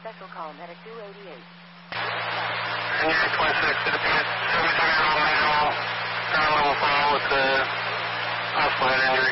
special call, medic 288. United 26, it appears 77-year-old male, level 4 with the hospital injury.